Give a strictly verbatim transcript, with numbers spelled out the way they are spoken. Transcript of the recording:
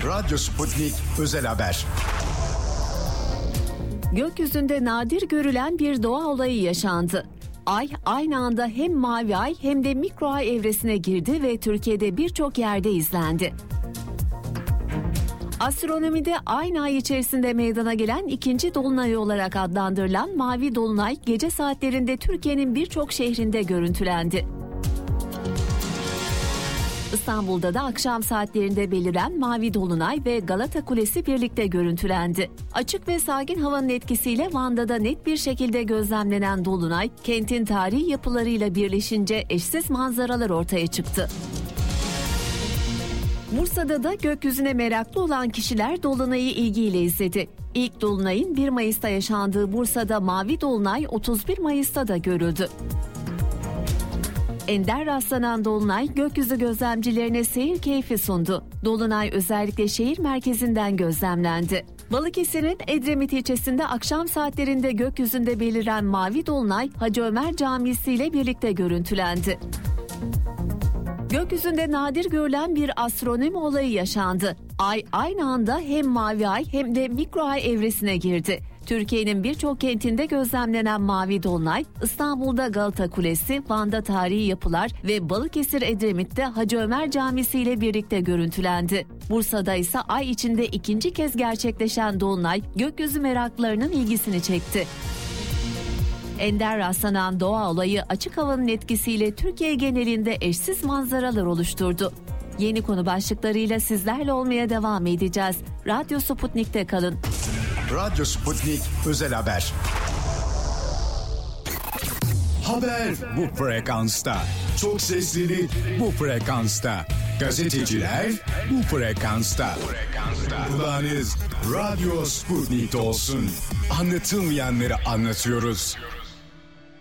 Radyo Sputnik Özel Haber. Gökyüzünde nadir görülen bir doğa olayı yaşandı. Ay aynı anda hem mavi ay hem de mikro ay evresine girdi ve Türkiye'de birçok yerde izlendi. Astronomide aynı ay içerisinde meydana gelen ikinci dolunay olarak adlandırılan mavi dolunay gece saatlerinde Türkiye'nin birçok şehrinde görüntülendi. İstanbul'da da akşam saatlerinde beliren mavi dolunay ve Galata Kulesi birlikte görüntülendi. Açık ve sakin havanın etkisiyle Van'da da net bir şekilde gözlemlenen dolunay, kentin tarihi yapılarıyla birleşince eşsiz manzaralar ortaya çıktı. Bursa'da da gökyüzüne meraklı olan kişiler dolunayı ilgiyle izledi. İlk dolunayın bir Mayıs'ta yaşandığı Bursa'da mavi dolunay otuz bir Mayıs'ta da görüldü. Ender rastlanan dolunay gökyüzü gözlemcilerine seyir keyfi sundu. Dolunay özellikle şehir merkezinden gözlemlendi. Balıkesir'in Edremit ilçesinde akşam saatlerinde gökyüzünde beliren mavi dolunay Hacı Ömer Camisi ile birlikte görüntülendi. Gökyüzünde nadir görülen bir astronomi olayı yaşandı. Ay aynı anda hem mavi ay hem de mikro ay evresine girdi. Türkiye'nin birçok kentinde gözlemlenen mavi dolunay, İstanbul'da Galata Kulesi, Van'da tarihi yapılar ve Balıkesir Edremit'te Hacı Ömer Camisi ile birlikte görüntülendi. Bursa'da ise ay içinde ikinci kez gerçekleşen dolunay gökyüzü meraklılarının ilgisini çekti. Ender rastlanan doğa olayı açık havanın etkisiyle Türkiye genelinde eşsiz manzaralar oluşturdu. Yeni konu başlıklarıyla sizlerle olmaya devam edeceğiz. Radyo Sputnik'te kalın. Radyo Sputnik Özel Haber. Haber bu frekansta. Çok seslili bu frekansta. Gazeteciler bu frekansta. Kulağınız Radyo Sputnik'te olsun. Anlatılmayanları anlatıyoruz.